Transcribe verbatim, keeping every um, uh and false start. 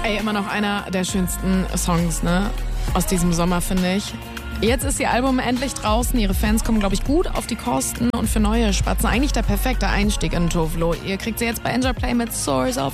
Ey, immer noch einer der schönsten Songs, ne? Aus diesem Sommer, finde ich. Jetzt ist ihr Album endlich draußen. Ihre Fans kommen, glaube ich, gut auf die Kosten und für neue Spatzen eigentlich der perfekte Einstieg in Tove Lo. Ihr kriegt sie jetzt bei Enjoy Play mit Source of